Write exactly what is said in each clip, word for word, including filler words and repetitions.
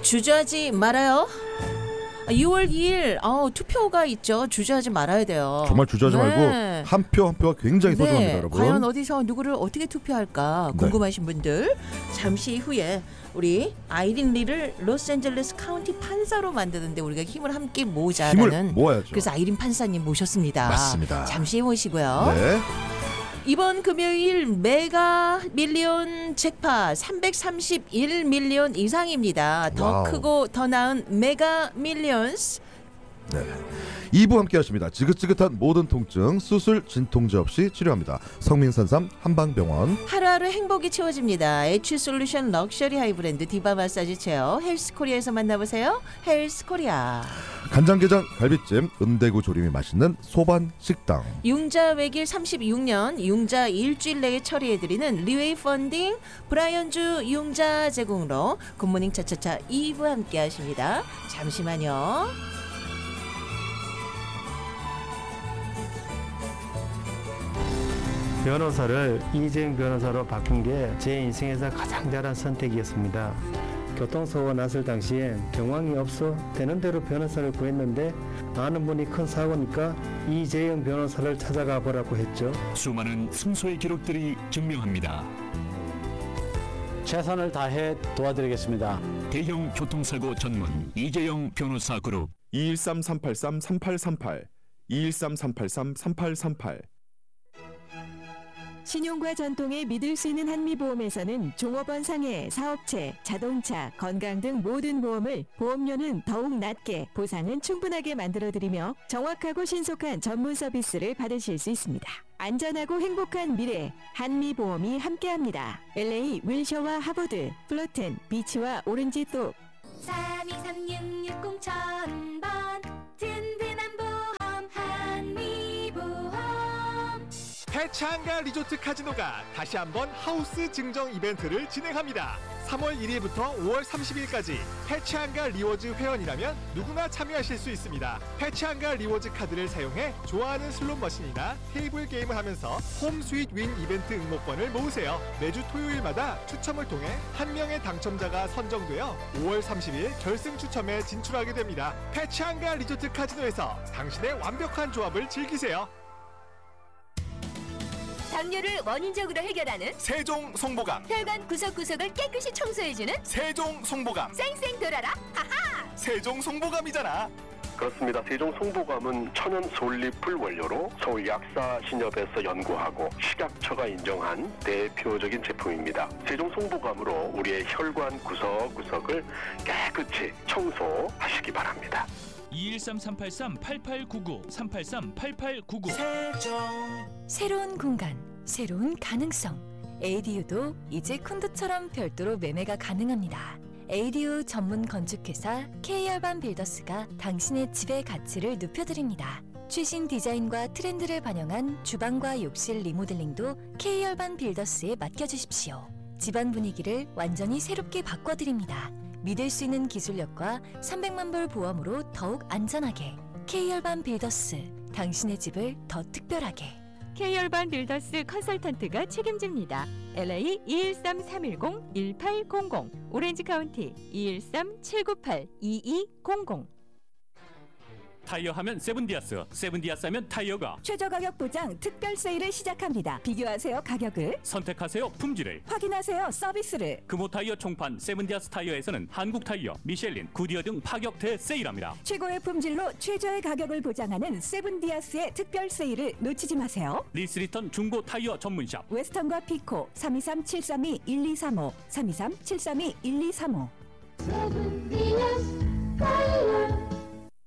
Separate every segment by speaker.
Speaker 1: 주저하지 말아요. 유월 이일 어, 투표가 있죠. 주저하지 말아야 돼요.
Speaker 2: 정말 주저하지
Speaker 1: 네.
Speaker 2: 말고 한 표 한 표가 굉장히
Speaker 1: 네.
Speaker 2: 소중합니다, 여러분.
Speaker 1: 과연 어디서 누구를 어떻게 투표할까 궁금하신 네. 분들 잠시 후에 우리 아이린 리를 로스앤젤레스 카운티 판사로 만드는데 우리가 힘을 함께 모으자라는
Speaker 2: 힘을 모아야죠.
Speaker 1: 그래서 아이린 판사님 모셨습니다.
Speaker 2: 맞습니다.
Speaker 1: 잠시 모시고요.
Speaker 2: 네.
Speaker 1: 이번 금요일 메가 밀리언 잭팟 삼백삼십일 밀리언 이상입니다. 더
Speaker 2: 와우.
Speaker 1: 크고 더 나은 메가 밀리언스.
Speaker 2: 네. 이 부 함께 하십니다. 지긋지긋한 모든 통증 수술 진통제 없이 치료합니다. 성민산삼 한방병원.
Speaker 1: 하루하루 행복이 채워집니다. 에치 솔루션 럭셔리 하이브랜드 디바 마사지 체어 헬스코리아에서 만나보세요. 헬스코리아.
Speaker 2: 간장게장 갈비찜 은대구 조림이 맛있는 소반식당.
Speaker 1: 융자 외길 삼십육 년 융자 일주일 내에 처리해드리는 리웨이 펀딩 브라이언주 융자 제공으로 굿모닝 차차차 이 부 함께 하십니다. 잠시만요.
Speaker 3: 변호사를 이재용 변호사로 바꾼 게 제 인생에서 가장 잘한 선택이었습니다. 교통사고가 났을 당시엔 경황이 없어 되는 대로 변호사를 구했는데 아는 분이 큰 사고니까 이재용 변호사를 찾아가 보라고 했죠.
Speaker 4: 수많은 승소의 기록들이 증명합니다.
Speaker 5: 최선을 다해 도와드리겠습니다.
Speaker 4: 대형 교통사고 전문 이재용 변호사 그룹
Speaker 6: 이일삼 삼팔삼 삼팔삼팔 이일삼 삼팔삼 삼팔삼팔.
Speaker 7: 신용과 전통에 믿을 수 있는 한미보험에서는 종업원 상해, 사업체, 자동차, 건강 등 모든 보험을 보험료는 더욱 낮게, 보상은 충분하게 만들어드리며 정확하고 신속한 전문 서비스를 받으실 수 있습니다. 안전하고 행복한 미래, 한미보험이 함께합니다. 엘에이 윌셔와 하버드, 플러튼, 비치와 오렌지 또
Speaker 8: 삼이삼육육공 천번 든든한 보험 한미보험.
Speaker 9: 페차한가 리조트 카지노가 다시 한번 하우스 증정 이벤트를 진행합니다. 삼월 일일부터 오월 삼십일까지 페차한가 리워즈 회원이라면 누구나 참여하실 수 있습니다. 페차한가 리워즈 카드를 사용해 좋아하는 슬롯 머신이나 테이블 게임을 하면서 홈 스윗 윈 이벤트 응모권을 모으세요. 매주 토요일마다 추첨을 통해 한 명의 당첨자가 선정되어 오월 삼십일 결승 추첨에 진출하게 됩니다. 페차한가 리조트 카지노에서 당신의 완벽한 조합을 즐기세요.
Speaker 8: 당뇨를 원인적으로 해결하는
Speaker 9: 세종 송보감.
Speaker 8: 혈관 구석구석을 깨끗이 청소해주는
Speaker 9: 세종 송보감.
Speaker 8: 쌩쌩 돌아라 하하.
Speaker 9: 세종 송보감이잖아.
Speaker 10: 그렇습니다. 세종 송보감은 천연 솔잎을 원료로 서울 약사신협에서 연구하고 식약처가 인정한 대표적인 제품입니다. 세종 송보감으로 우리의 혈관 구석구석을 깨끗이 청소하시기 바랍니다.
Speaker 11: 이일삼 삼팔삼 팔팔구구 삼팔삼 팔팔구구.
Speaker 7: 세종. 새로운 공간, 새로운 가능성. 에이디유도 이제 콘도처럼 별도로 매매가 가능합니다. 에이디유 전문 건축회사 K열반 빌더스가 당신의 집의 가치를 높여드립니다. 최신 디자인과 트렌드를 반영한 주방과 욕실 리모델링도 K열반 빌더스에 맡겨주십시오. 집안 분위기를 완전히 새롭게 바꿔드립니다. 믿을 수 있는 기술력과 삼백만 불 보험으로 더욱 안전하게. K열반 빌더스, 당신의 집을 더 특별하게.
Speaker 12: K열반 빌더스 컨설턴트가 책임집니다. 엘에이 이일삼 삼일공 일팔공공, 오렌지 카운티 이일삼 칠구팔 이이공공.
Speaker 11: 타이어 하면 세븐디아스, 세븐디아스 하면 타이어가
Speaker 7: 최저 가격 보장 특별 세일을 시작합니다. 비교하세요 가격을,
Speaker 11: 선택하세요 품질을,
Speaker 7: 확인하세요 서비스를.
Speaker 11: 금호 타이어 총판 세븐디아스 타이어에서는 한국 타이어, 미셸린, 구디어 등 파격 대세일합니다.
Speaker 7: 최고의 품질로 최저의 가격을 보장하는 세븐디아스의 특별 세일을 놓치지 마세요.
Speaker 11: 리스리턴 중고 타이어 전문샵
Speaker 7: 웨스턴과 피코 삼이삼 칠삼이 일이삼오 삼이삼 칠삼이 일이삼오.
Speaker 8: 세븐디아스 타이어.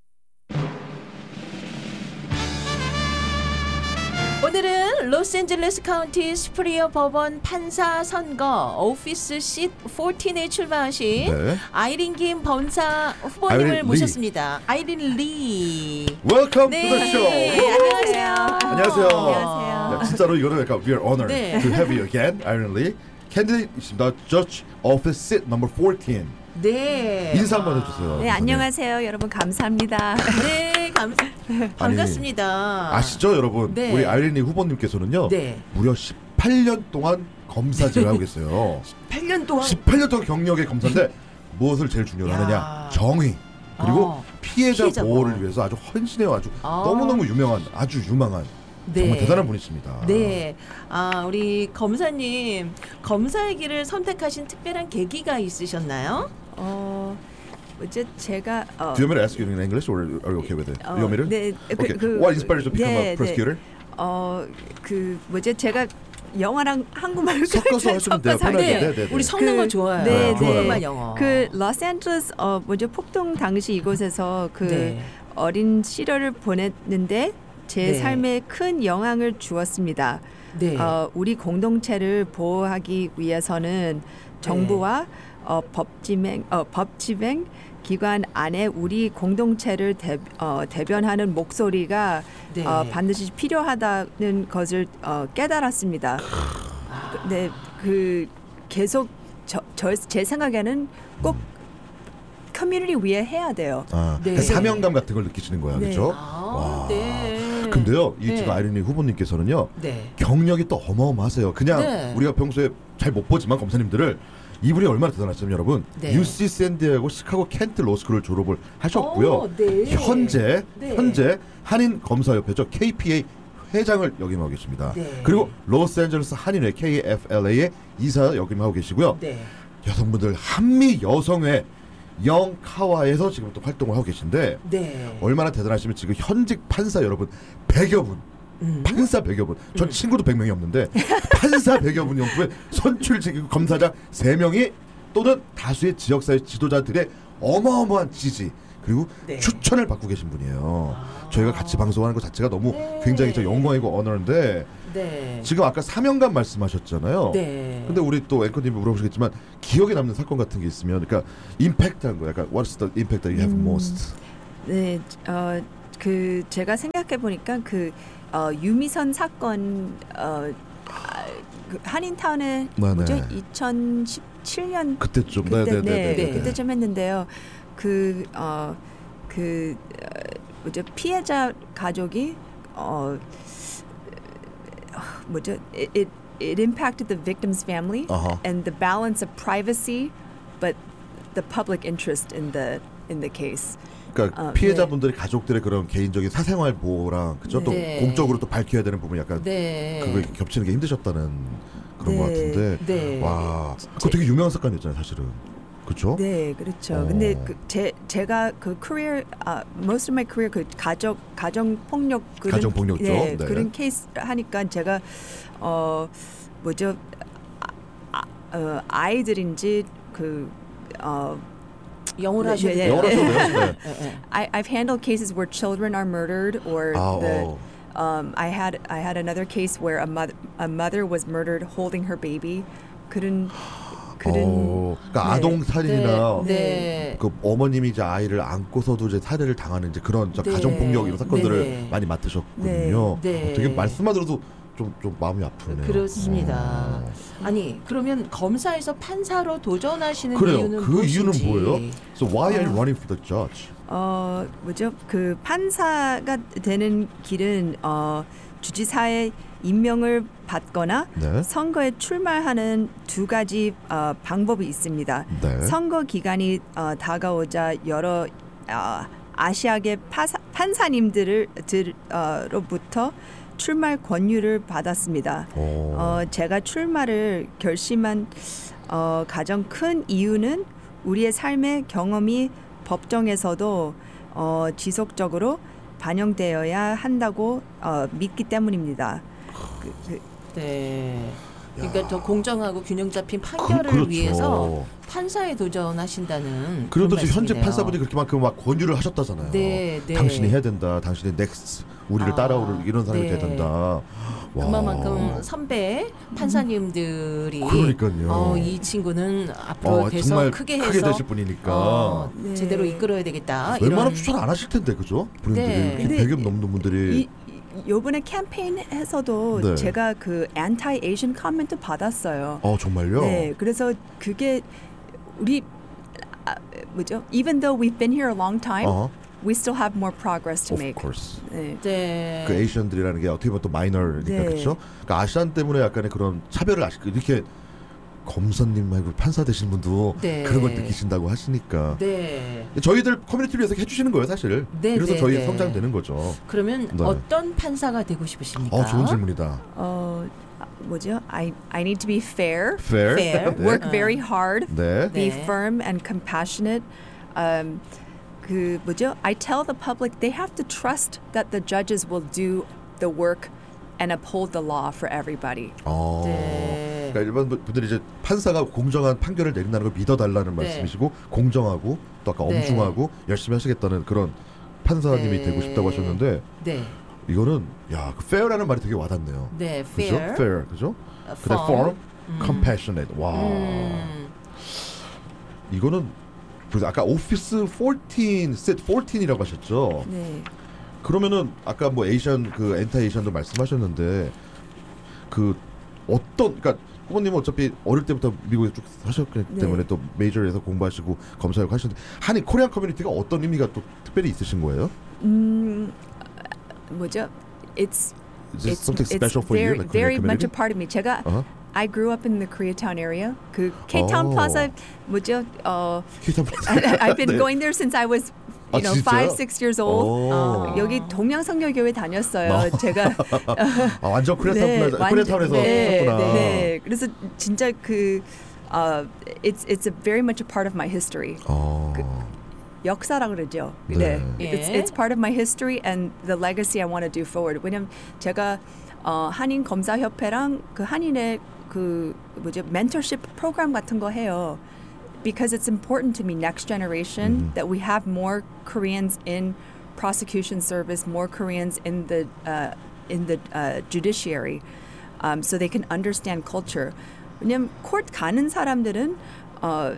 Speaker 1: 오늘은 로스앤젤레스 카운티 스프리어 법원 판사 선거 오피스 쉿 십사에 출마하신
Speaker 2: 네.
Speaker 1: 아이린 김 법사 후보님을
Speaker 2: 아이린
Speaker 1: 모셨습니다. 아이린 리.
Speaker 2: Welcome
Speaker 1: 네.
Speaker 2: to the show.
Speaker 1: 안녕하세요.
Speaker 2: 안녕하세요.
Speaker 1: 안녕하세요.
Speaker 2: 네, 진짜로 이거는 약간 we are honored
Speaker 1: 네.
Speaker 2: to have you again, Iron Lee. 캔디데이트입니다. Judge Office Seat Number fourteen.
Speaker 1: 네.
Speaker 2: 인사 한번 해주세요.
Speaker 13: 네, 안녕하세요, 여러분 감사합니다.
Speaker 1: 네, 감사. 반갑습니다.
Speaker 2: 아니, 아시죠, 여러분?
Speaker 1: 네.
Speaker 2: 우리 아이린이 후보님께서는요,
Speaker 1: 네.
Speaker 2: 무려 십팔 년 동안 검사직을 하고 계세요.
Speaker 1: 십팔 년 동안.
Speaker 2: 십팔 년 동안 경력의 검사인데 무엇을 제일 중요로 하느냐? 정의. 그리고
Speaker 1: 어,
Speaker 2: 피해자,
Speaker 1: 피해자
Speaker 2: 보호를
Speaker 1: 보호.
Speaker 2: 위해서 아주 헌신해요. 아주
Speaker 1: 어.
Speaker 2: 너무너무 유명한 아주 유망한
Speaker 1: 네.
Speaker 2: 정말 대단한 분이십니다.
Speaker 1: 네, 아 우리 검사님 검사의 길을 선택하신 특별한 계기가 있으셨나요?
Speaker 13: 어, 어제 제가 어,
Speaker 2: Do you want me to ask you in English or are you okay with it?
Speaker 13: 어,
Speaker 2: you want me to?
Speaker 13: 네, 그,
Speaker 2: Okay.
Speaker 13: 그,
Speaker 2: What inspired you to become
Speaker 13: 네,
Speaker 2: a prosecutor?
Speaker 13: 네. 어, 그 뭐지 제가 영어랑 한국말을
Speaker 2: 섞어서 하시면 돼요.
Speaker 13: 섞어서
Speaker 2: 편하게.
Speaker 1: 네,
Speaker 2: 네, 네, 네.
Speaker 1: 우리 섞는 거 좋아요.
Speaker 13: 네,
Speaker 2: 네.
Speaker 1: 한국말 영어.
Speaker 13: 그 로스앤젤레스 어 뭐죠 폭동 당시 이곳에서 그
Speaker 1: 네.
Speaker 13: 어린 시절을 보냈는데 제
Speaker 1: 네.
Speaker 13: 삶에 큰 영향을 주었습니다.
Speaker 1: 네.
Speaker 13: 어, 우리 공동체를 보호하기 위해서는 정부와 어, 법집행 어, 법집행 기관 안에 우리 공동체를 대, 어, 대변하는 목소리가
Speaker 1: 네.
Speaker 13: 어, 반드시 필요하다는 것을 어, 깨달았습니다. 네, 그 계속 저, 저, 제 생각에는 꼭 커뮤니티 위해 해야 돼요.
Speaker 2: 아,
Speaker 1: 네.
Speaker 2: 그러니까 사명감 같은 걸 느끼시는 거야,
Speaker 13: 네.
Speaker 2: 그렇죠?
Speaker 1: 아, 네.
Speaker 2: 근데요, 이
Speaker 1: 네.
Speaker 2: 지금 아이린이 후보님께서는요,
Speaker 1: 네.
Speaker 2: 경력이 또 어마어마하세요. 그냥
Speaker 1: 네.
Speaker 2: 우리가 평소에 잘 못 보지만 검사님들을 이분이 얼마나 대단하시면 여러분,
Speaker 1: 네.
Speaker 2: 유씨 샌디에고 시카고 켄트 로스쿨을 졸업을 하셨고요.
Speaker 1: 오, 네.
Speaker 2: 현재
Speaker 1: 네.
Speaker 2: 현재 한인 검사협회죠 케이피에이 회장을 역임하고 계십니다.
Speaker 1: 네.
Speaker 2: 그리고 로스앤젤레스 한인회 케이에프엘에이의 이사 역임하고 계시고요.
Speaker 1: 네.
Speaker 2: 여성분들 한미 여성회 영카와에서 지금 또 활동을 하고 계신데
Speaker 1: 네.
Speaker 2: 얼마나 대단하시면 지금 현직 판사 여러분 백여 분
Speaker 1: 음.
Speaker 2: 판사 백여 분. 전 친구도 백 명이 없는데 판사 백여 분 연구에 선출 지금 검사장 세 명이 또는 다수의 지역사회 지도자들의 어마어마한 지지 그리고
Speaker 1: 네.
Speaker 2: 추천을 받고 계신 분이에요.
Speaker 1: 아.
Speaker 2: 저희가 같이 방송하는 것 자체가 너무
Speaker 1: 네.
Speaker 2: 굉장히 저 영광이고 언어인데
Speaker 1: 네.
Speaker 2: 지금 아까 사명감 말씀하셨잖아요.
Speaker 1: 네.
Speaker 2: 근데 우리 또 앵커님이 물어보시겠지만 기억에 남는 사건 같은 게 있으면 그러니까 임팩트한 거 약간 What's the impact that you have
Speaker 13: 음.
Speaker 2: most?
Speaker 13: 네, 어, 그 제가 생각해 보니까 그 어, 유미선 사건 어, 아, 그 한인타운에
Speaker 2: 네네.
Speaker 13: 뭐죠? 이천십칠 년
Speaker 2: 그때쯤
Speaker 13: 그때,
Speaker 2: 네네네.
Speaker 13: 네,
Speaker 1: 네.
Speaker 13: 그때쯤 했는데요. 그 어, 그 어, 뭐죠? 피해자 가족이 어, 뭐죠? It, it, it impacted the victim's family
Speaker 2: 어허.
Speaker 13: and the balance of privacy, but the public interest in the in the case.
Speaker 2: 그러니까
Speaker 13: 어,
Speaker 2: 피해자분들이 가족들의 그런 개인적인 사생활 보호랑 그죠? 또
Speaker 1: 네.
Speaker 2: 공적으로 또 밝혀야 되는 부분이 약간
Speaker 1: 네.
Speaker 2: 그걸 겹치는 게 힘드셨다는 그런
Speaker 13: 네.
Speaker 2: 것 같은데
Speaker 1: 네.
Speaker 2: 와 그거 되게 유명한 사건이었잖아요 사실은 그렇죠?
Speaker 13: 네, 그렇죠.
Speaker 2: 어.
Speaker 13: 근데 그 제 제가 그 career, 아, most of my career 그 가족 가정 폭력 그런
Speaker 2: 가정 폭력죠.
Speaker 13: 네,
Speaker 2: 네.
Speaker 13: 그런 케이스 하니까 제가 어 뭐죠? 아, 아, 어, 아이들인지 그 어.
Speaker 1: 영어로 하셔도
Speaker 13: 네,
Speaker 1: 돼요.
Speaker 2: 영어로 하셔도 돼요. 네.
Speaker 1: 네, 네.
Speaker 13: I, I've handled cases where children are murdered, or
Speaker 2: 아,
Speaker 13: the.
Speaker 2: 어.
Speaker 13: Um, I had I had another case where a mother a mother was murdered holding her baby. 그런 그런.
Speaker 2: 어, 그러니까
Speaker 13: 네.
Speaker 2: 아동 살인이나
Speaker 1: 네. 네.
Speaker 2: 그 어머님이 이제 아이를 안고서도 이제 살해를 당하는 이제 그런 저
Speaker 1: 네.
Speaker 2: 가정 폭력 이런 사건들을
Speaker 1: 네.
Speaker 2: 많이 맡으셨군요.
Speaker 1: 네. 네.
Speaker 2: 어, 되게 말씀만 들어도 좀, 좀 마음이 아프네요.
Speaker 1: 그렇습니다.
Speaker 2: 어.
Speaker 1: 아니 그러면 검사에서 판사로 도전하시는
Speaker 2: 그래요.
Speaker 1: 이유는
Speaker 2: 그
Speaker 1: 무엇인지.
Speaker 2: 이유는 뭐예요? So why are you
Speaker 13: 어.
Speaker 2: running for the judge?
Speaker 13: 어 뭐죠? 그 판사가 되는 길은 어 주지사의 임명을 받거나
Speaker 2: 네.
Speaker 13: 선거에 출마하는 두 가지 어, 방법이 있습니다.
Speaker 2: 네.
Speaker 13: 선거 기간이 어, 다가오자 여러 어, 아시아계 파사, 판사님들을 들로부터 출마 권유를 받았습니다.
Speaker 2: 오.
Speaker 13: 어, 제가 출마를 결심한 어, 가장 큰 이유는 우리의 삶의 경험이 법정에서도 어, 지속적으로 반영되어야 한다고 어, 믿기 때문입니다. 그, 그,
Speaker 1: 네. 그러니까 더 공정하고 균형 잡힌 판결을
Speaker 2: 그, 그렇죠.
Speaker 1: 위해서 판사에 도전하신다는
Speaker 2: 그래도
Speaker 1: 그런
Speaker 2: 현재
Speaker 1: 말씀이네요.
Speaker 2: 판사분이 그렇게만큼 막 권유를 하셨다잖아요.
Speaker 1: 네, 네.
Speaker 2: 당신이 해야 된다. 당신이 넥스트 우리를
Speaker 1: 아,
Speaker 2: 따라오를 이런 사람이
Speaker 1: 네.
Speaker 2: 돼야 된다. 와.
Speaker 1: 그만큼 선배 판사님들이
Speaker 2: 그러니까요.
Speaker 1: 어, 이 친구는 앞으로
Speaker 2: 어,
Speaker 1: 돼서
Speaker 2: 정말
Speaker 1: 크게
Speaker 2: 크게
Speaker 1: 해서
Speaker 2: 되실 분이니까
Speaker 1: 어,
Speaker 13: 네.
Speaker 1: 제대로 이끌어야 되겠다.
Speaker 2: 웬만하면
Speaker 1: 이런
Speaker 2: 추천 안 하실 텐데 그죠? 본인들이
Speaker 1: 네.
Speaker 2: 이렇게
Speaker 13: 근데
Speaker 2: 백여 넘는 분들이
Speaker 13: 이, 이- 요번에 캠페인에서도
Speaker 2: 네.
Speaker 13: 제가 그 anti Asian comment 받았어요.
Speaker 2: 어 정말요?
Speaker 13: 네, 그래서 그게 우리 아, 뭐죠? Even though we've been here a long time,
Speaker 2: 어허.
Speaker 13: we still have more progress to
Speaker 2: Of
Speaker 13: make.
Speaker 2: course.
Speaker 13: 네.
Speaker 1: 네.
Speaker 2: 그 에이시언들이라는 게 어떻게 보면 또 마이너니까
Speaker 13: 네.
Speaker 2: 그렇죠? 그러니까 아시안 때문에 약간의 그런 차별을 아시 이렇게 검사님 말고 판사 되신 분도
Speaker 1: 네.
Speaker 2: 그런 걸 느끼신다고 하시니까
Speaker 1: 네.
Speaker 2: 저희들 커뮤니티를 위해서 해주시는 거예요 사실.
Speaker 1: 네,
Speaker 2: 그래서
Speaker 1: 네,
Speaker 2: 저희
Speaker 1: 네.
Speaker 2: 성장되는 거죠.
Speaker 1: 그러면
Speaker 2: 네.
Speaker 1: 어떤 판사가 되고 싶으십니까?
Speaker 2: 어, 좋은 질문이다.
Speaker 13: 어, 뭐죠? I I need to be fair,
Speaker 2: Fair. Fair. 네.
Speaker 13: work
Speaker 1: 어.
Speaker 13: very hard,
Speaker 2: 네.
Speaker 13: be
Speaker 1: 네.
Speaker 13: firm and compassionate. Um, 그 뭐죠? I tell the public they have to trust that the judges will do the work and uphold the law for everybody.
Speaker 2: 어.
Speaker 1: 네.
Speaker 2: 그러니까 일반 분들이 이제 판사가 공정한 판결을 내린다는 걸 믿어달라는
Speaker 1: 네.
Speaker 2: 말씀이시고 공정하고 또 아까
Speaker 1: 네.
Speaker 2: 엄중하고 열심히 하시겠다는 그런 판사님이
Speaker 1: 네.
Speaker 2: 되고 싶다고 하셨는데
Speaker 1: 네.
Speaker 2: 이거는 야, 그 fair라는 말이 되게 와닿네요.
Speaker 1: 네,
Speaker 2: 그죠?
Speaker 1: fair.
Speaker 2: fair, 그죠?
Speaker 1: 어,
Speaker 2: 그다음
Speaker 1: firm.
Speaker 2: firm,
Speaker 1: 음.
Speaker 2: compassionate. 와,
Speaker 1: 음.
Speaker 2: 이거는 그래서 아까 오피스 십사, 셋 십사이라고 하셨죠?
Speaker 13: 네.
Speaker 2: 그러면은 아까 뭐 에이션 그 엔타 에이션도 말씀하셨는데 그 어떤 그러니까 후보님은 어차피 어릴 때부터 미국에 쭉 사셨기
Speaker 13: 네.
Speaker 2: 때문에 또 메이저에서 공부하시고 검사역 하셨는데 한인 코리안 커뮤니티가 어떤 의미가 또 특별히 있으신 거예요?
Speaker 13: 음, 뭐죠? It's
Speaker 2: Is this something special for
Speaker 13: very,
Speaker 2: you? Like
Speaker 13: very
Speaker 2: Korean
Speaker 13: much a
Speaker 2: community?
Speaker 13: part of me. 제가
Speaker 2: Uh-huh.
Speaker 13: I grew up in the Koreatown area. 그 K-Town
Speaker 2: 어.
Speaker 13: Plaza 뭐죠? 어,
Speaker 2: K-Town Plaza.
Speaker 13: I, I've been
Speaker 2: 네.
Speaker 13: going there since I was you
Speaker 2: 아,
Speaker 13: know
Speaker 2: 진짜요?
Speaker 13: five, six years old.
Speaker 2: 오.
Speaker 13: 어, 여기 동양성교교회 다녔어요.
Speaker 2: 어.
Speaker 13: 제가
Speaker 2: 아, 완전 코리아타운
Speaker 13: 네,
Speaker 2: 플라자,
Speaker 13: 완전-
Speaker 2: 코리아타운에서
Speaker 13: 네,
Speaker 2: 하셨구나.
Speaker 13: 네, 네. 그래서 진짜 그 uh, it's it's a very much a part of my history.
Speaker 2: 어.
Speaker 13: 역사라 그러죠.
Speaker 2: 네.
Speaker 13: 네. It's,
Speaker 1: 예.
Speaker 13: it's part of my history and the legacy I want to do forward. 왜냐면 제가 어, 한인 검사 협회랑 그 한인의 그 뭐죠 mentorship 프로그램 같은 거 해요. Because it's important to me next generation
Speaker 2: 음.
Speaker 13: that we have more Koreans in prosecution service, more Koreans in the uh, in the uh, judiciary, um, so they can understand culture. 왜냐면 코트 가는 사람들은 어,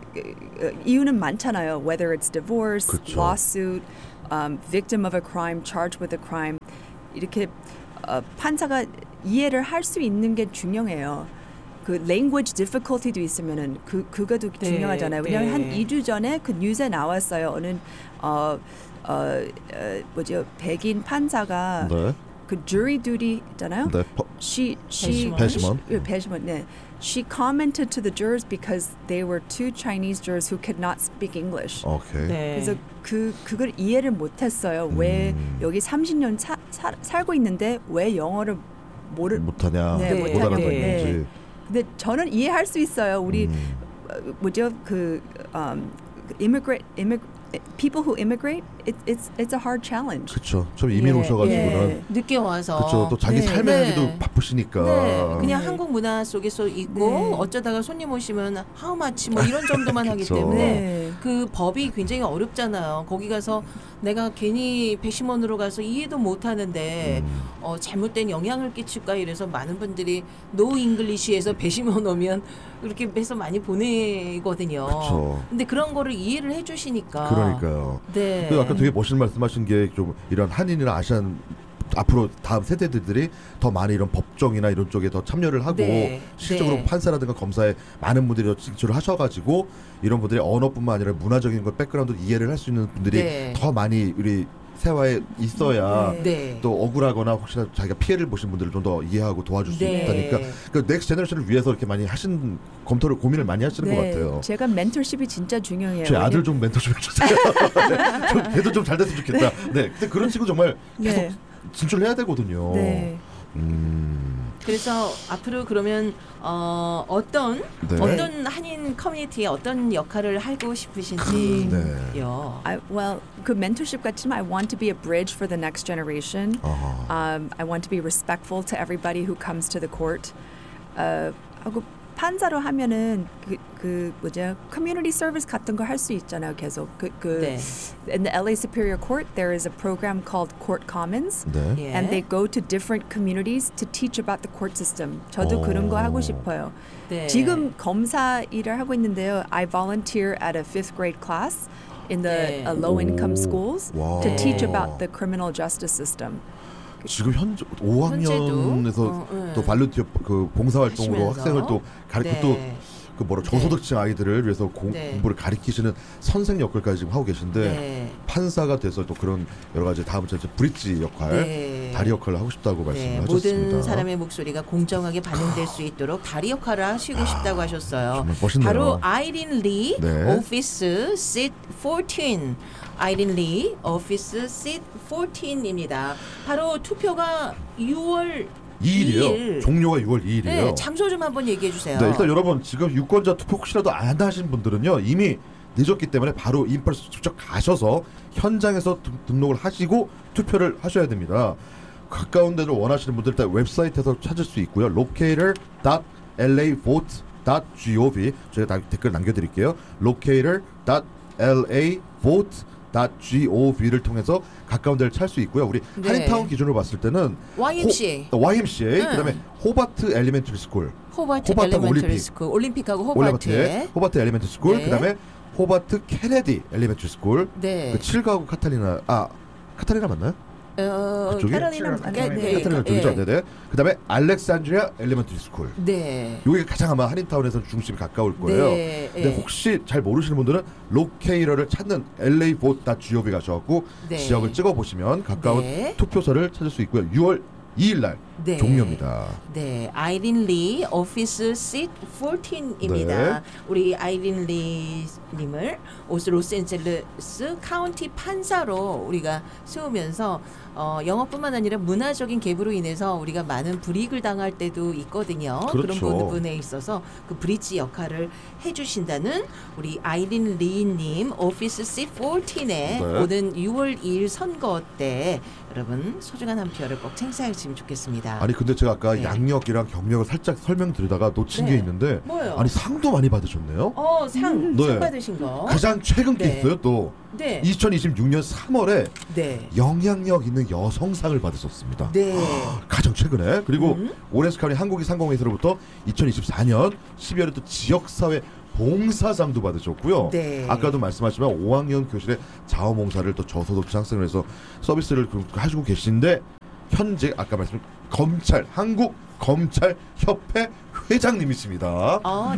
Speaker 13: 이유는 많잖아요. Whether it's divorce,
Speaker 2: 그쵸.
Speaker 13: lawsuit, um, victim of a crime, charged with a crime. 이렇게 어, 판사가 이해를 할 수 있는 게 중요해요. 그 language difficulty도 있으면은 그 그거도
Speaker 1: 네,
Speaker 13: 중요하잖아요. 왜냐하면
Speaker 1: 네.
Speaker 13: 한 이 주 전에 그 뉴스에 나왔어요. 어느 어, 어, 어 뭐죠 백인 판사가
Speaker 2: 네.
Speaker 13: 그 jury duty 있잖아요.
Speaker 2: 네. 퍼-
Speaker 13: She she
Speaker 2: 배심원.
Speaker 13: she, 배심원. 네. She commented to the jurors because they were two Chinese jurors who could not speak English.
Speaker 2: 오케이.
Speaker 1: 네.
Speaker 13: 그래서 그 그걸 이해를 못했어요. 왜
Speaker 2: 음.
Speaker 13: 여기 삼십 년 사, 사, 살고 있는데 왜 영어를 모르
Speaker 2: 못하냐,
Speaker 13: 네,
Speaker 2: 못
Speaker 13: 못하냐.
Speaker 2: 알아듣는지.
Speaker 13: 네. 근데 저는 이해할 수 있어요. 우리
Speaker 2: 음.
Speaker 13: 어, 뭐죠 그 um, immigrant immig people who immigrate it, it's it's a hard challenge.
Speaker 2: 그렇죠. 좀 이민
Speaker 1: 예,
Speaker 2: 오셔가지고는
Speaker 13: 예.
Speaker 1: 늦게 와서
Speaker 2: 그렇죠. 또 자기
Speaker 13: 네.
Speaker 2: 삶의
Speaker 1: 네.
Speaker 2: 하기도 바쁘시니까.
Speaker 1: 네, 그냥
Speaker 13: 네.
Speaker 1: 한국 문화 속에서 있고
Speaker 13: 네.
Speaker 1: 어쩌다가 손님 오시면 how much 뭐 이런 정도만 하기
Speaker 2: 그쵸.
Speaker 1: 때문에
Speaker 13: 네.
Speaker 1: 그 법이 굉장히 어렵잖아요. 거기 가서 내가 괜히 배심원으로 가서 이해도 못 하는데
Speaker 2: 음.
Speaker 1: 어, 잘못된 영향을 끼칠까 이래서 많은 분들이 노 잉글리시에서 배심원 오면 그렇게 해서 많이 보내거든요.
Speaker 2: 그쵸.
Speaker 1: 근데 그런 거를 이해를 해주시니까.
Speaker 2: 그러니까요.
Speaker 1: 네.
Speaker 2: 그 아까 되게 멋진 말씀하신 게 좀 이런 한인이나 아시안 앞으로 다음 세대들이 더 많이 이런 법정이나 이런 쪽에 더 참여를 하고
Speaker 1: 네.
Speaker 2: 실적으로
Speaker 1: 네.
Speaker 2: 판사라든가 검사에 많은 분들이 더 진출을 하셔가지고 이런 분들이 언어뿐만 아니라 문화적인 걸 백그라운드 이해를 할 수 있는 분들이
Speaker 1: 네.
Speaker 2: 더 많이 우리 세화에 있어야
Speaker 13: 네.
Speaker 1: 네.
Speaker 2: 또 억울하거나 혹시나 자기가 피해를 보신 분들을 좀 더 이해하고 도와줄 수
Speaker 1: 네.
Speaker 2: 있다니까 그 넥스트 제너레이션을 위해서 이렇게 많이 하신 검토를 고민을 많이 하시는 것 같아요.
Speaker 13: 제가 멘토십이 진짜 중요해요.
Speaker 2: 제 아들
Speaker 13: 왜냐면-
Speaker 2: 좀 멘토 좀 해주세요. 네, 좀 걔도 좀 잘 됐으면 좋겠다. 네, 근데 그런 친구 정말 계속
Speaker 13: 네.
Speaker 2: 진출해야 되거든요.
Speaker 13: 네.
Speaker 2: 음,
Speaker 1: 그래서 앞으로 그러면 어, 어떤
Speaker 2: 네.
Speaker 1: 어떤 한인 커뮤니티에 어떤 역할을 하고 싶으신지요.
Speaker 2: 네.
Speaker 13: I, well, 그 mentorship 같지만 I want to be a bridge for the next generation.
Speaker 2: 아,
Speaker 13: Um, I want to be respectful to everybody who comes to the court. Uh, 하고 판사로 하면은 그, 그 뭐죠? community service 같은 거 할 수 있잖아요. 계속 그, 그
Speaker 1: 네.
Speaker 13: in the L A Superior Court there is a program called Court Commons.
Speaker 2: 네.
Speaker 1: 예.
Speaker 13: And they go to different communities to teach about the court system. 저도
Speaker 2: 오.
Speaker 13: 그런 거 하고 싶어요.
Speaker 1: 네.
Speaker 13: 지금 검사 일을 하고 있는데요. I volunteer at a fifth grade class in the
Speaker 1: 네.
Speaker 13: uh, low income
Speaker 2: 오.
Speaker 13: schools
Speaker 2: 와.
Speaker 13: to teach about the criminal justice system.
Speaker 2: 지금 현재 오 학년에서
Speaker 1: 어, 네.
Speaker 2: 또 발루티어 그 봉사활동으로
Speaker 1: 하시면서.
Speaker 2: 학생을 또 가르치고
Speaker 1: 네.
Speaker 2: 또 그 뭐라 저소득층 아이들을 위해서 공,
Speaker 1: 네.
Speaker 2: 공부를 가르치시는 선생 역할까지 지금 하고 계신데
Speaker 1: 네.
Speaker 2: 판사가 돼서 또 그런 여러 가지 다음 주에 브릿지 역할
Speaker 1: 네.
Speaker 2: 다리 역할을 하고 싶다고
Speaker 1: 네,
Speaker 2: 말씀하셨습니다.
Speaker 1: 모든 사람의 목소리가 공정하게 반영될 수 있도록 다리 역할을 하시고 싶다고 하셨어요.
Speaker 2: 정말 멋있네요.
Speaker 1: 바로 아이린 리,
Speaker 2: 네.
Speaker 1: 오피스 시트 십사. 아이린 리, 오피스 시트 십사입니다. 바로 투표가 유월
Speaker 2: 이일이에요.
Speaker 1: 이일.
Speaker 2: 종료가 유월 이일이에요.
Speaker 1: 네, 장소 좀 한번 얘기해 주세요.
Speaker 2: 네, 일단 여러분 지금 유권자 투표 혹시라도 안 하신 분들은요 이미 늦었기 때문에 바로 인펄스 직접 가셔서 현장에서 등, 등록을 하시고 투표를 하셔야 됩니다. 가까운 데를 원하시는 분들 일단 웹사이트에서 찾을 수 있고요. locator 닷 엘에이 보트 닷 gov 저희가 다 댓글 남겨드릴게요. locator 닷 엘에이 보트 닷 gov를 통해서 가까운 데를 찾을 수 있고요. 우리
Speaker 1: 네.
Speaker 2: 한인타운 기준으로 봤을 때는
Speaker 1: 와이엠씨에이.
Speaker 2: 호, 와이엠씨에이
Speaker 1: 응.
Speaker 2: 그다음에 호바트 엘리멘터리 스쿨
Speaker 1: 호바트
Speaker 2: 호바트하고
Speaker 1: 엘리멘터리
Speaker 2: 올림픽.
Speaker 1: 스쿨, 올림픽하고 호바트에.
Speaker 2: 호바트 호바트 엘리멘터리 스쿨
Speaker 1: 네.
Speaker 2: 그다음에 호바트 케네디 엘리멘터리 스쿨
Speaker 1: 네.
Speaker 2: 그 칠가구 카탈리나 아 카탈리나 맞나요?
Speaker 1: 어,
Speaker 2: 그쪽이?
Speaker 1: 캐롤리나 네, 네.
Speaker 2: 카탈리나 쪽이죠. 네네. 그다음에 알렉산드리아 엘리멘터리 스쿨.
Speaker 1: 네.
Speaker 2: 여기가 가장 아마 한인타운에서 중심이 가까울 거예요.
Speaker 1: 네.
Speaker 2: 근데
Speaker 1: 네.
Speaker 2: 혹시 잘 모르시는 분들은 로케이러를 찾는 엘에이 보트 닷 gov 가셔갖고
Speaker 1: 네.
Speaker 2: 지역을 찍어보시면 가까운
Speaker 1: 네.
Speaker 2: 투표소를 찾을 수 있고요. 유월 이일 날
Speaker 1: 네.
Speaker 2: 종료입니다.
Speaker 1: 네, 아이린 리 오피스 시트 십사입니다.
Speaker 2: 네.
Speaker 1: 우리 아이린 리 님을 오스 로스앤젤레스 카운티 판사로 우리가 세우면서 어, 영어뿐만 아니라 문화적인 갭으로 인해서 우리가 많은 불이익을 당할 때도 있거든요.
Speaker 2: 그렇죠.
Speaker 1: 그런 부분에 있어서 그 브릿지 역할을 해주신다는 우리 아이린 리님 오피스 시트 십사에
Speaker 2: 네.
Speaker 1: 오는 유월 이일 선거 때 여러분 소중한 한 표를 꼭 행사하시면 좋겠습니다.
Speaker 2: 아니 근데 제가 아까
Speaker 1: 네.
Speaker 2: 양력이랑 경력을 살짝 설명드리다가 놓친
Speaker 1: 네.
Speaker 2: 게 있는데
Speaker 1: 뭐요?
Speaker 2: 아니 상도 많이 받으셨네요.
Speaker 1: 어, 상,
Speaker 2: 네.
Speaker 1: 상 받으신 거.
Speaker 2: 가장 최근 게
Speaker 1: 네.
Speaker 2: 있어요 또.
Speaker 1: 네.
Speaker 2: 이천이십육 년 삼월에
Speaker 1: 네.
Speaker 2: 영향력 있는 여성상을 받으셨습니다.
Speaker 1: 네.
Speaker 2: 가장 최근에 그리고
Speaker 1: 음.
Speaker 2: 오렌지 카운티 한국이 상공회의로부터 이천이십사 년 십이월에 또 지역사회 봉사상도 받으셨고요.
Speaker 1: 네.
Speaker 2: 아까도 말씀하셨지만 오 학년 교실에 자원봉사를 또 저소득 학생을 해서 서비스를 하시고 계신데 현재 아까 말씀 검찰 한국 검찰 협회 회장님이십니다.
Speaker 1: 아,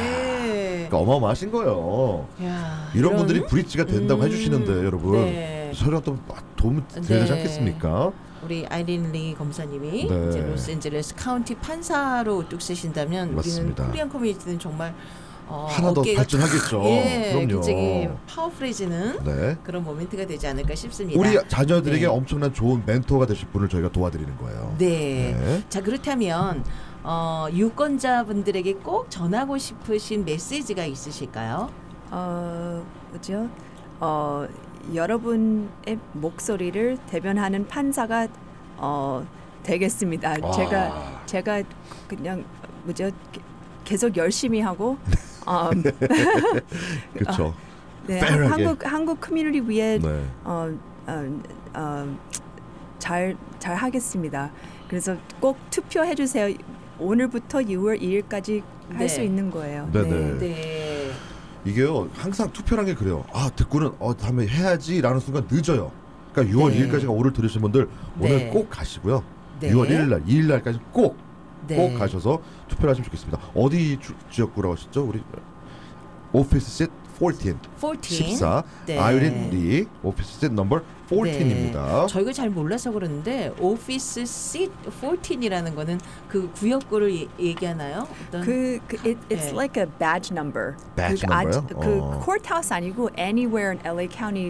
Speaker 1: 네.
Speaker 2: 그러니까 어마어마하신 거예요.
Speaker 1: 야,
Speaker 2: 이런,
Speaker 1: 이런-
Speaker 2: 분들이 브릿지가 된다고
Speaker 1: 음,
Speaker 2: 해주시는데 여러분
Speaker 1: 네.
Speaker 2: 저희가 또 도움 드려야 되지
Speaker 1: 네.
Speaker 2: 않겠습니까?
Speaker 1: 우리 아이린 리 검사님이
Speaker 2: 네.
Speaker 1: 이제 로스앤젤레스 카운티 판사로 우뚝 서신다면
Speaker 2: 맞습니다.
Speaker 1: 우리는 코리안 커뮤니티는 정말 어,
Speaker 2: 하나 더
Speaker 1: 어깨가
Speaker 2: 발전하겠죠.
Speaker 1: 탁, 예,
Speaker 2: 그럼요.
Speaker 1: 굉장히 파워풀해지는
Speaker 2: 네.
Speaker 1: 그런 모멘트가 되지 않을까 싶습니다.
Speaker 2: 우리 자녀들에게
Speaker 1: 네.
Speaker 2: 엄청난 좋은 멘토가 되실 분을 저희가 도와드리는 거예요.
Speaker 1: 네.
Speaker 2: 네.
Speaker 1: 자, 그렇다면 어, 유권자분들에게 꼭 전하고 싶으신 메시지가 있으실까요?
Speaker 13: 어, 뭐죠? 어, 여러분의 목소리를 대변하는 판사가 어, 되겠습니다.
Speaker 2: 와.
Speaker 13: 제가 제가 그냥 뭐죠? 게- 계속 열심히 하고 어,
Speaker 2: 그렇죠.
Speaker 13: 어, 네,
Speaker 2: fair하게.
Speaker 13: 한국 한국 커뮤니티 위해
Speaker 2: 네.
Speaker 13: 어, 어, 어, 잘, 잘 하겠습니다. 그래서 꼭 투표해 주세요. 오늘부터 유월 이일까지 할 수
Speaker 1: 네.
Speaker 13: 있는 거예요.
Speaker 2: 네네.
Speaker 1: 네.
Speaker 2: 이게요 항상 투표란 게 그래요. 아 듣고는 어 다음에 해야지라는 순간 늦어요. 그러니까 유월
Speaker 1: 네.
Speaker 2: 이일까지가 오를 들으신 분들 오늘
Speaker 1: 네.
Speaker 2: 꼭 가시고요.
Speaker 1: 네.
Speaker 2: 유월 일일 날, 이일 날까지 꼭 꼭
Speaker 1: 네.
Speaker 2: 가셔서 투표를 하시면 좋겠습니다. 어디 주, 지역구라고 하셨죠? 우리 오피스 셋 십사.
Speaker 1: 십사.
Speaker 2: 십사.
Speaker 1: 네.
Speaker 2: 아이린 리 오피스 셋 넘버 십사입니다.
Speaker 1: 네. 저희가 잘 몰라서 그러는데 오피스 시트 십사이라는 거는 그 구역구를 예- 얘기하나요? 어떤
Speaker 13: 그, 그 it, it's
Speaker 1: 네.
Speaker 13: like a badge number.
Speaker 2: Badge
Speaker 13: 그,
Speaker 2: number요?
Speaker 13: 아지- 그
Speaker 2: 어.
Speaker 13: courthouse 아니고 anywhere in 엘에이 County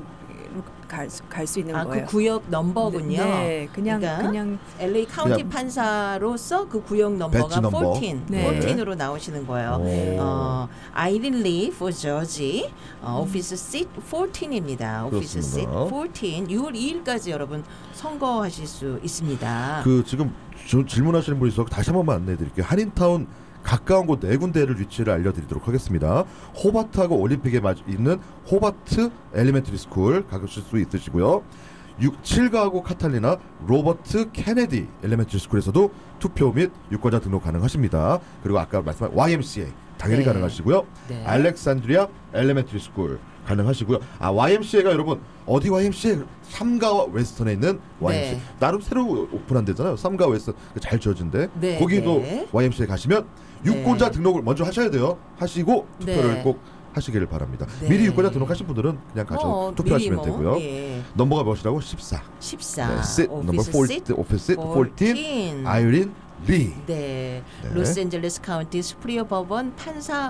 Speaker 13: 갈 수 있는
Speaker 1: 아, 그
Speaker 13: 거예요.
Speaker 1: 구역 넘버군요.
Speaker 13: 네, 그냥
Speaker 1: 그러니까
Speaker 13: 그냥
Speaker 1: 엘에이 카운티
Speaker 2: 그냥
Speaker 1: 판사로서 그 구역 넘버가
Speaker 2: 배지 넘버.
Speaker 1: 십사,
Speaker 13: 네.
Speaker 1: 십사로 나오시는 거예요.
Speaker 2: 오.
Speaker 1: 어, 아이린 리 for George, 어, 오피스 시트 십사입니다. 오피스 시트
Speaker 2: 그렇습니다.
Speaker 1: 십사, 유월 이일까지 여러분 선거하실 수 있습니다.
Speaker 2: 그 지금 저, 질문하시는 분이 있어서 다시 한 번만 안내해드릴게요. 한인타운 가까운 곳 네 군데를 위치를 알려드리도록 하겠습니다. 호바트하고 올림픽에 맞 있는 호바트 엘리멘터리 스쿨 가실 수 있으시고요. 육, 칠가하고 카탈리나 로버트 케네디 엘리멘터리 스쿨에서도 투표 및 유권자 등록 가능하십니다. 그리고 아까 말씀한 와이엠씨에이 당연히
Speaker 1: 네.
Speaker 2: 가능하시고요.
Speaker 1: 네.
Speaker 2: 알렉산드리아 엘리멘터리 스쿨 가능하시고요. 아 와이엠씨에이가 여러분 어디 와이엠씨에이? 삼가 웨스턴에 있는 와이엠씨에이.
Speaker 1: 네.
Speaker 2: 나름 새로 오픈한 데잖아요. 삼가 웨스턴 잘 지어진데
Speaker 1: 네,
Speaker 2: 거기도
Speaker 1: 네.
Speaker 2: 와이엠씨에이 가시면 유권자
Speaker 1: 네.
Speaker 2: 등록을 먼저 하셔야 돼요. 하시고 투표를
Speaker 1: 네.
Speaker 2: 꼭 하시기를 바랍니다.
Speaker 1: 네.
Speaker 2: 미리 유권자 등록하신 분들은 그냥 가서
Speaker 1: 어,
Speaker 2: 투표하시면
Speaker 1: 미리 뭐,
Speaker 2: 되고요.
Speaker 1: 예.
Speaker 2: 넘버가 무엇이라고? 십사.
Speaker 1: 십사.
Speaker 2: 네, sit, number
Speaker 1: 오피스
Speaker 2: four,
Speaker 1: sit
Speaker 2: 오피스
Speaker 1: fourteen.
Speaker 2: 십사. 아이린 리.
Speaker 1: 네.
Speaker 2: 네.
Speaker 1: 로스앤젤레스 카운티 수프리어 법원 판사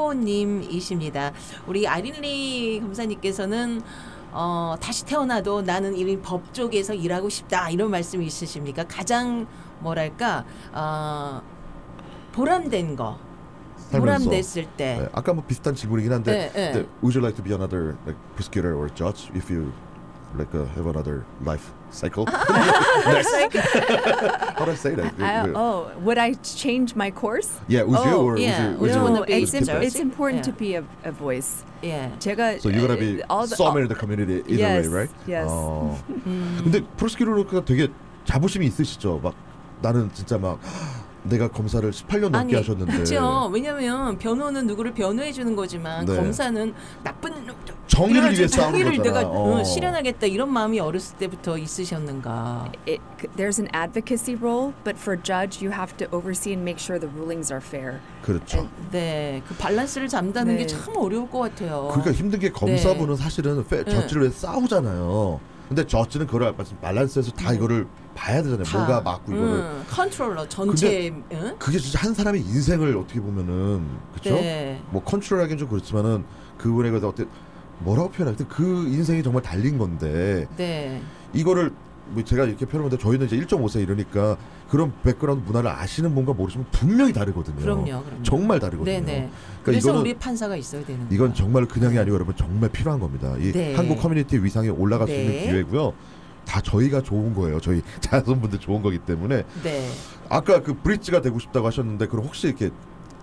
Speaker 1: 후보님이십니다. 우리 아이린 리 검사님께서는 어, 다시 태어나도 나는 이 법 쪽에서 일하고 싶다 이런 말씀이 있으십니까? 가장 뭐랄까 어, 보람된 거. 보람됐을 때.
Speaker 2: 네, 아까 뭐 비슷한 질문이긴 한데
Speaker 1: 네, 네.
Speaker 2: 네, would you like to be another like prosecutor or judge if you like uh, have another life cycle? Next. How do I say that?
Speaker 13: I,
Speaker 2: 그-
Speaker 13: oh, would I change my course?
Speaker 2: Yeah, would you or
Speaker 1: yeah.
Speaker 2: would you? Would you
Speaker 13: No,
Speaker 1: be
Speaker 13: it's,
Speaker 2: keep
Speaker 13: im-
Speaker 2: it?
Speaker 13: it's important
Speaker 1: Yeah.
Speaker 13: to be a, a voice.
Speaker 1: 예.
Speaker 13: 제가
Speaker 2: So you're gonna be
Speaker 13: uh, all the-
Speaker 2: some in the community either
Speaker 13: yes,
Speaker 2: way, right?
Speaker 13: yes.
Speaker 2: 어.
Speaker 1: 음.
Speaker 2: 근데 프로스큐러가 되게 자부심이 있으시죠. 막 나는 진짜 막 내가 검사를 십팔 년 넘게 하셨는데.
Speaker 1: 그렇죠. 왜냐하면 변호는 누구를 변호해 주는 거지만
Speaker 2: 네.
Speaker 1: 검사는 나쁜
Speaker 2: 정의를
Speaker 1: 이래가지고
Speaker 2: 위해 싸우는
Speaker 1: 정의를
Speaker 2: 거잖아.
Speaker 1: 내가
Speaker 2: 어.
Speaker 1: 어, 실현하겠다 이런 마음이 어렸을 때부터 있으셨는가.
Speaker 13: It, there's an advocacy role, but for judge, you have to oversee and make sure the rulings are fair.
Speaker 2: 그렇죠.
Speaker 1: 네, 그 밸런스를 잡다는
Speaker 13: 네.
Speaker 1: 게 참 어려울 것 같아요.
Speaker 2: 그러니까 힘든 게 검사분은 사실은 페,
Speaker 1: 네.
Speaker 2: 저지를 위해 싸우잖아요. 근데 저지는 그걸 말씀 밸런스에서 다 이거를 봐야 되잖아요.
Speaker 1: 다.
Speaker 2: 뭐가 맞고 이거를.
Speaker 1: 음, 컨트롤러 전체. 응?
Speaker 2: 그게 진짜 한 사람의 인생을 어떻게 보면은 그렇죠?
Speaker 1: 네.
Speaker 2: 뭐 컨트롤하기는 좀 그렇지만은 그분에 대해서 어떻게 뭐라고 표현하든 그 인생이 정말 달린 건데
Speaker 1: 네.
Speaker 2: 이거를 뭐 제가 이렇게 표현하는데 저희는 이제 일 점 오 세 이러니까 그런 백그라운드 문화를 아시는 분과 모르시면 분명히 다르거든요.
Speaker 1: 그럼요, 그럼요.
Speaker 2: 정말 다르거든요.
Speaker 1: 네네.
Speaker 2: 그러니까
Speaker 1: 그래서
Speaker 2: 이거는
Speaker 1: 우리 판사가 있어야 되는 거예요.
Speaker 2: 이건 정말 그냥이 아니고 여러분 정말 필요한 겁니다. 이
Speaker 1: 네.
Speaker 2: 한국 커뮤니티 위상에 올라갈 수
Speaker 1: 네.
Speaker 2: 있는 기회고요. 다 저희가 좋은 거예요. 저희 자손분들 좋은 거기 때문에.
Speaker 1: 네.
Speaker 2: 아까 그 브릿지가 되고 싶다고 하셨는데 그럼 혹시 이렇게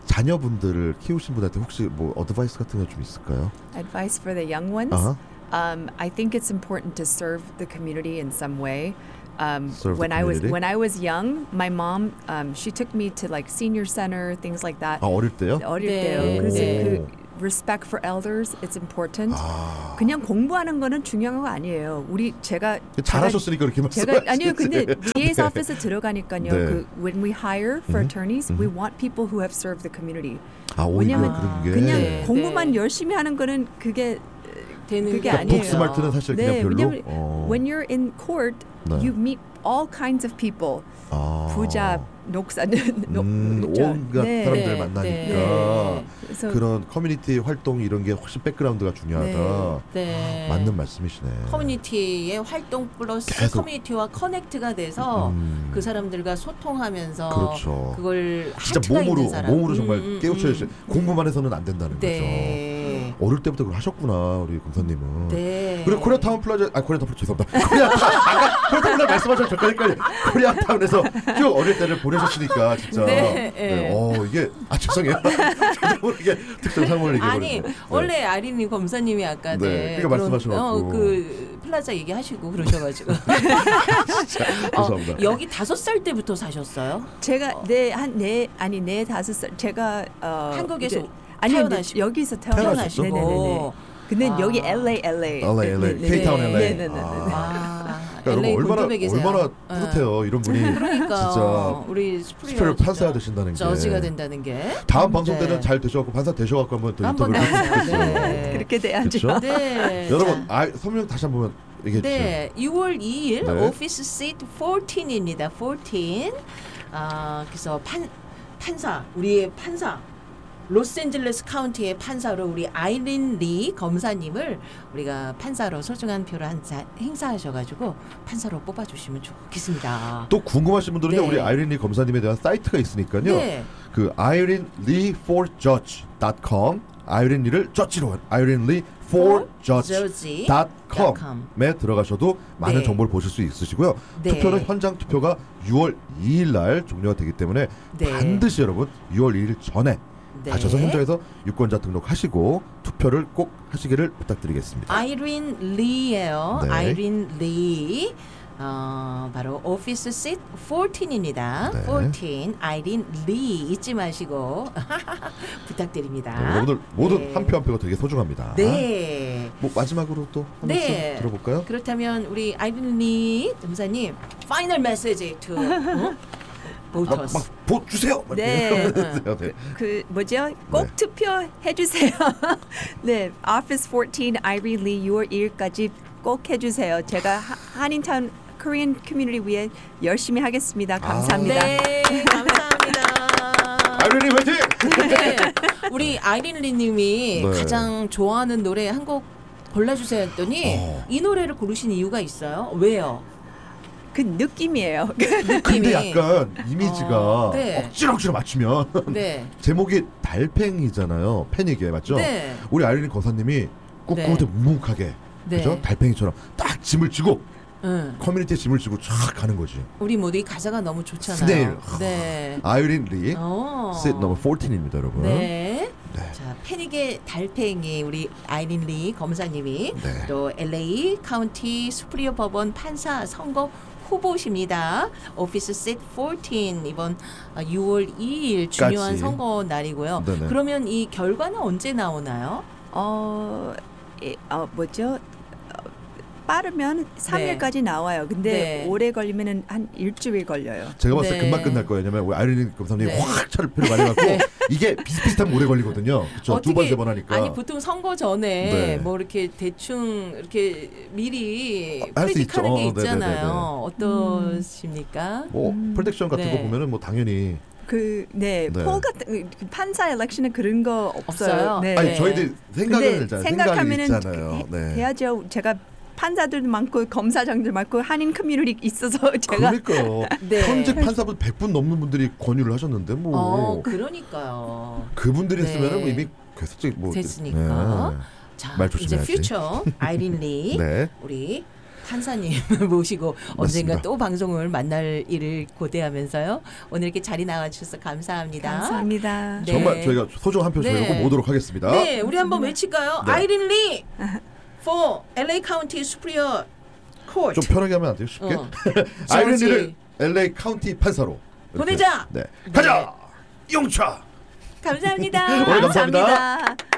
Speaker 2: 자녀분들을 키우신 분한테 혹시 뭐 어드바이스 같은 거 좀 있을까요?
Speaker 13: Advice for the young ones.
Speaker 2: Uh-huh.
Speaker 13: Um, I think it's important to serve the community in some way. Um,
Speaker 2: Serve the
Speaker 13: when I was
Speaker 2: community?
Speaker 13: when I was young, my mom um, she took me to like senior center, things like that.
Speaker 2: 아 어릴 때요?
Speaker 13: 어릴
Speaker 1: 네.
Speaker 13: 때요. 그래서
Speaker 1: 네.
Speaker 13: 그 respect for elders, it's important.
Speaker 2: 아,
Speaker 13: 그냥 공부하는 거는 중요한 거 아니에요. 우리 제가
Speaker 2: 잘하셨으니까 그렇게
Speaker 13: 제가
Speaker 2: 말씀하시지.
Speaker 13: 아니요, 근데 디에이's
Speaker 2: 네.
Speaker 13: office 들어가니까요.
Speaker 2: 네.
Speaker 13: 그 when we hire for
Speaker 2: 음.
Speaker 13: attorneys, we want people who have served the community.
Speaker 2: 아 오히려
Speaker 13: 왜냐면
Speaker 2: 그런 게
Speaker 13: 그냥
Speaker 1: 네.
Speaker 13: 공부만
Speaker 1: 네.
Speaker 13: 열심히 하는 거는 그게
Speaker 1: 되는
Speaker 13: 그게
Speaker 1: 게
Speaker 2: 그러니까
Speaker 13: 아니에요.
Speaker 2: 북스말트는 사실 그냥
Speaker 13: 네,
Speaker 2: 별로.
Speaker 13: 왜냐면
Speaker 2: 어.
Speaker 13: when you're in court,
Speaker 2: 네.
Speaker 13: you meet all kinds of people.
Speaker 2: 아.
Speaker 13: 부자, 녹사는 녹,
Speaker 2: 음,
Speaker 13: 녹자.
Speaker 2: 온갖
Speaker 13: 네.
Speaker 2: 사람들
Speaker 1: 네,
Speaker 2: 만나니까
Speaker 1: 네.
Speaker 13: 그래서
Speaker 2: 그런 커뮤니티 활동 이런 게 훨씬 백그라운드가 중요하다.
Speaker 1: 네.
Speaker 2: 맞는 말씀이시네.
Speaker 1: 커뮤니티의 활동 플러스
Speaker 2: 계속.
Speaker 1: 커뮤니티와 커넥트가 돼서
Speaker 2: 음.
Speaker 1: 그 사람들과 소통하면서
Speaker 2: 그렇죠.
Speaker 1: 그걸
Speaker 2: 진짜
Speaker 1: 하트가
Speaker 2: 몸으로
Speaker 1: 있는 사람.
Speaker 2: 몸으로 정말
Speaker 1: 음, 음,
Speaker 2: 깨우쳐야
Speaker 1: 음.
Speaker 2: 공부만 해서는 안 된다는
Speaker 1: 네.
Speaker 2: 거죠. 어릴 때부터 그걸 하셨구나 우리 검사님은.
Speaker 1: 네.
Speaker 2: 그리고 코리아타운 플라자 아 코리아타운 플라자 죄송합니다. 코리아타운 아까 코리아타운 플라자 말씀하셔서 잠깐까지 코리아타운에서 쭉 어릴 때를 보내셨으니까 진짜.
Speaker 1: 네, 네.
Speaker 2: 어 이게 아 죄송해요. 저도 모르게 특정 상황을 얘기해
Speaker 1: 아니
Speaker 2: 버렸네.
Speaker 1: 원래 아린이 검사님이 아까
Speaker 2: 네,
Speaker 1: 네,
Speaker 2: 그러니까 말씀하셔갖고.
Speaker 1: 어, 그 플라자 얘기하시고 그러셔가지고
Speaker 2: 죄송합니다.
Speaker 1: 어, 여기 다섯 살 때부터 사셨어요?
Speaker 13: 제가 네한네 아니 네 다섯 살 제가 어,
Speaker 1: 한국에서
Speaker 13: 이제- 아니요 근데
Speaker 1: 태어나시고.
Speaker 13: 여기서 태어났어요.
Speaker 2: 태어나셨어?
Speaker 13: 네네네. 근데
Speaker 1: 아.
Speaker 13: 여기 엘에이 엘에이
Speaker 2: 엘에이, 엘에이. K-Town 엘에이.
Speaker 13: 네네네.
Speaker 1: 아,
Speaker 2: 그러니까 여러분
Speaker 1: 엘에이
Speaker 2: 얼마나
Speaker 1: 골드백이세요.
Speaker 2: 얼마나
Speaker 1: 네.
Speaker 2: 뿌듯해요 이런 분이
Speaker 1: 그러니까
Speaker 2: 진짜
Speaker 1: 우리 스프리어
Speaker 2: 스페셜 판사가 되신다는 게.
Speaker 1: 저지가 된다는 게
Speaker 2: 다음 방송
Speaker 1: 네.
Speaker 2: 때는 잘 되셔갖고 판사 되셔갖고 한번 더
Speaker 1: 한번
Speaker 2: 인터뷰를 했으면
Speaker 1: 나오세요.
Speaker 2: 좋겠어요.
Speaker 1: 네.
Speaker 13: 그렇게 돼야죠.
Speaker 2: 그쵸?
Speaker 1: 네.
Speaker 2: 여러분 아 설명 다시 한번 얘기해 주세요.
Speaker 1: 네, 유월 이일
Speaker 2: 네.
Speaker 1: 오피스 시트 십사입니다. 십사. 아, 그래서 판 판사 우리의 판사 로스앤젤레스 카운티의 판사로 우리 아이린 리 검사님을 우리가 판사로 소중한 표를 한사, 행사하셔가지고 판사로 뽑아주시면 좋겠습니다.
Speaker 2: 또 궁금하신 분들은요
Speaker 1: 네.
Speaker 2: 우리 아이린 리 검사님에 대한 사이트가 있으니까요.
Speaker 1: 네.
Speaker 2: 그 아이린 리 for judge dot com 아이린 리를 저지로 아이린 리 for judge dot com에 들어가셔도 많은
Speaker 1: 네.
Speaker 2: 정보를 보실 수 있으시고요.
Speaker 1: 네.
Speaker 2: 투표는 현장 투표가 유월 이일 날 종료가 되기 때문에
Speaker 1: 네.
Speaker 2: 반드시 여러분 유월 이일 전에
Speaker 1: 네.
Speaker 2: 가셔서 현장에서 유권자 등록하시고 투표를 꼭 하시기를 부탁드리겠습니다.
Speaker 1: 아이린 리예요.
Speaker 2: 네.
Speaker 1: 아이린 리. 어, 바로 오피스 시트 십사입니다.
Speaker 2: 네.
Speaker 1: 십사 아이린 리 잊지 마시고 부탁드립니다.
Speaker 2: 네, 여러분들 모두
Speaker 1: 네.
Speaker 2: 한 표 한 표가 되게 소중합니다.
Speaker 1: 네.
Speaker 2: 뭐 마지막으로 또 한
Speaker 1: 네.
Speaker 2: 말씀 들어볼까요?
Speaker 1: 그렇다면 우리 아이린 리 검사님 파이널 메시지 to 어? 보터스.
Speaker 2: 막, 막 보 주세요. 막
Speaker 13: 네.
Speaker 2: 이러면서요. 네.
Speaker 13: 그 뭐죠? 꼭
Speaker 2: 네.
Speaker 13: 투표해 주세요. 네, Office 십사 Irene Lee 유월 이일까지 꼭 해주세요. 제가 하, 한인타운 Korean Community 위해 열심히 하겠습니다. 감사합니다.
Speaker 1: 네, 감사합니다.
Speaker 2: 아이린리 화이팅!
Speaker 1: 네, 우리 아이린리님이
Speaker 2: 네.
Speaker 1: 가장 좋아하는 노래 한 곡 골라주세요 했더니
Speaker 2: 어.
Speaker 1: 이 노래를 고르신 이유가 있어요. 왜요?
Speaker 13: 그 느낌이에요.
Speaker 2: 근데 약간 이미지가
Speaker 1: 어, 네.
Speaker 2: 억지로 억지로 맞추면
Speaker 1: 네.
Speaker 2: 제목이 달팽이잖아요. 패닉에 맞죠?
Speaker 1: 네.
Speaker 2: 우리 아이린 거사님이 꿋꿋하게
Speaker 1: 네.
Speaker 2: 묵묵하게
Speaker 1: 네.
Speaker 2: 그죠? 달팽이처럼 딱 짐을 지고
Speaker 1: 응.
Speaker 2: 커뮤니티에 짐을 지고 쫙 가는 거지.
Speaker 1: 우리 모두 이 가사가 너무 좋잖아요.
Speaker 2: 스네일.
Speaker 1: 네.
Speaker 2: 아이린 리
Speaker 1: 어.
Speaker 2: 셋 넘버 십사입니다, 여러분.
Speaker 1: 네.
Speaker 2: 네.
Speaker 1: 자, 패닉의 달팽이 우리 아이린 리 검사님이
Speaker 2: 네.
Speaker 1: 또 엘에이 카운티 수프리어 법원 판사 선거 후보십니다. 오피스 셋 십사 이번 유월 이일 중요한
Speaker 2: 까지.
Speaker 1: 선거 날이고요.
Speaker 2: 네네.
Speaker 1: 그러면 이 결과는 언제 나오나요?
Speaker 13: 어, 예, 어 뭐죠? 어, 빠르면 삼 일까지 나와요. 근데
Speaker 1: 네.
Speaker 13: 오래 걸리면은 한 일주일 걸려요.
Speaker 2: 제가 봤을 때
Speaker 1: 네.
Speaker 2: 금방 끝날 거예요. 왜냐면 우리 아이린 검사님이
Speaker 1: 네.
Speaker 2: 확 차를 표를 많이 갖고
Speaker 1: 네.
Speaker 2: 이게 비슷비슷하면 오래 걸리거든요. 그렇죠? 두 번 세 번 하니까.
Speaker 1: 아니 보통 선거 전에
Speaker 2: 네.
Speaker 1: 뭐 이렇게 대충 이렇게 미리
Speaker 2: 할수
Speaker 1: 프리딕하는
Speaker 2: 있죠.
Speaker 1: 게
Speaker 2: 어,
Speaker 1: 있잖아요. 어떠십니까?
Speaker 2: 뭐 프로젝션 같은
Speaker 1: 네.
Speaker 2: 거 보면은 뭐 당연히
Speaker 13: 그, 네,
Speaker 2: 네.
Speaker 13: 폴 같은 그 판사 엘렉션은 그런 거 없어요.
Speaker 1: 없어요?
Speaker 13: 네.
Speaker 2: 아니 저희들 생각을
Speaker 13: 근데
Speaker 2: 했잖아요.
Speaker 13: 생각하면은
Speaker 2: 생각이 있잖아요.
Speaker 13: 해,
Speaker 2: 네.
Speaker 13: 해야죠. 제가 판사들도 많고 검사장들 많고 한인 커뮤니티 있어서 제가
Speaker 2: 그러니까요.
Speaker 1: 네.
Speaker 2: 현직 판사분 백 분 넘는 분들이 권유를 하셨는데 뭐
Speaker 1: 어, 그러니까요.
Speaker 2: 그분들이
Speaker 1: 네.
Speaker 2: 있으면은 뭐 이미 됐었지 뭐
Speaker 1: 됐으니까.
Speaker 2: 네.
Speaker 1: 자,
Speaker 2: 말
Speaker 1: 이제
Speaker 2: 조심해야지.
Speaker 1: 퓨처 아이린 리
Speaker 2: 네.
Speaker 1: 우리 판사님 모시고 언젠가
Speaker 2: 맞습니다.
Speaker 1: 또 방송을 만날 일을 고대하면서요. 오늘 이렇게 자리 나와주셔서 감사합니다.
Speaker 13: 감사합니다.
Speaker 1: 네.
Speaker 2: 정말 저희가 소중한 한 표
Speaker 1: 네.
Speaker 2: 저희가 꼭 모으도록 하겠습니다.
Speaker 1: 네, 우리 한번 외칠까요?
Speaker 2: 네.
Speaker 1: 아이린 리 for 엘에이 County Superior Court.
Speaker 2: 좀 편하게 하면 안 돼요? 쉽게?
Speaker 1: 어.
Speaker 2: 아이린리를 엘에이 카운티 판사로 이렇게.
Speaker 1: 보내자.
Speaker 2: 네. 가자. 용차.
Speaker 1: 감사합니다.
Speaker 2: 오늘 감사합니다.
Speaker 13: 감사합니다.